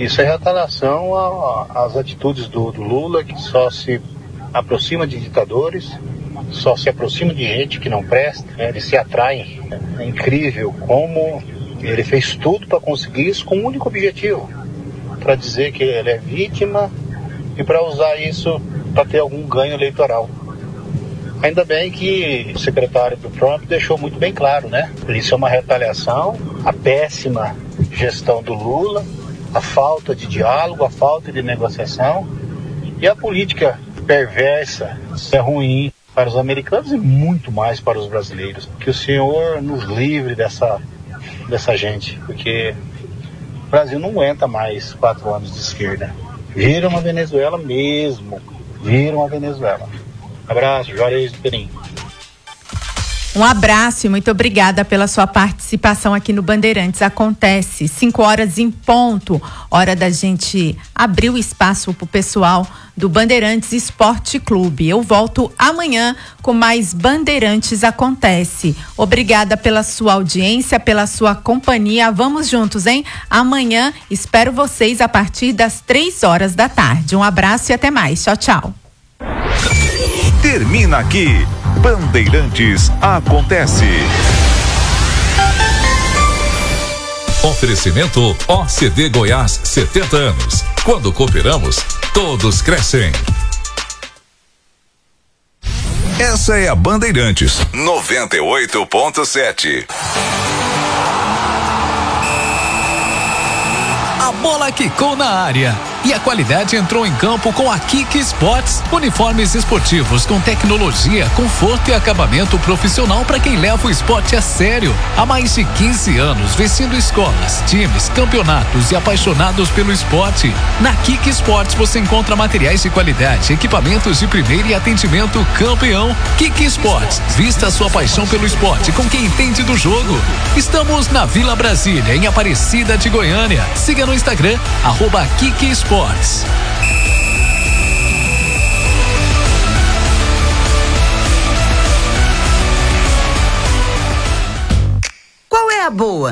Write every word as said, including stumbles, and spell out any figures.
Isso é retaliação às atitudes do, do Lula, que só se aproxima de ditadores, só se aproxima de gente que não presta, né? Eles se atraem. É incrível como ele fez tudo para conseguir isso com um único objetivo, para dizer que ele é vítima e para usar isso para ter algum ganho eleitoral. Ainda bem que o secretário do Trump deixou muito bem claro, né? Isso é uma retaliação à péssima gestão do Lula, a falta de diálogo, a falta de negociação e a política perversa. Isso é ruim para os americanos e muito mais para os brasileiros. Que o Senhor nos livre dessa, dessa gente, porque o Brasil não aguenta mais quatro anos de esquerda. Vira uma Venezuela mesmo, vira uma Venezuela. Abraço, Juarez do Perim. Um abraço e muito obrigada pela sua participação aqui no Bandeirantes Acontece. Cinco horas em ponto, hora da gente abrir o espaço pro pessoal do Bandeirantes Esporte Clube. Eu volto amanhã com mais Bandeirantes Acontece. Obrigada pela sua audiência, pela sua companhia. Vamos juntos, hein? Amanhã espero vocês a partir das três horas da tarde. Um abraço e até mais. Tchau, tchau. Termina aqui Bandeirantes Acontece. Oferecimento O C D Goiás, setenta anos. Quando cooperamos, todos crescem. Essa é a Bandeirantes noventa e oito ponto sete. A bola quicou na área e a qualidade entrou em campo com a Kik Sports. Uniformes esportivos com tecnologia, conforto e acabamento profissional para quem leva o esporte a sério. Há mais de quinze anos, vestindo escolas, times, campeonatos e apaixonados pelo esporte. Na Kik Sports você encontra materiais de qualidade, equipamentos de primeira e atendimento campeão. Kik Sports, vista a sua paixão pelo esporte com quem entende do jogo. Estamos na Vila Brasília, em Aparecida de Goiânia. Siga no Instagram, arroba Kik Sports. Qual é a boa?